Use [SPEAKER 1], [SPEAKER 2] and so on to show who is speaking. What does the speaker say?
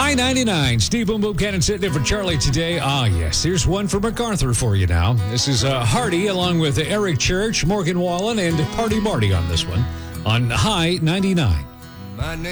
[SPEAKER 1] High 99. Steve Boom Boom Cannon sitting in for Charlie today. Ah, yes. Here's one for MacArthur for you now. This is Hardy along with Eric Church, Morgan Wallen, and Party Marty on this one on High 99.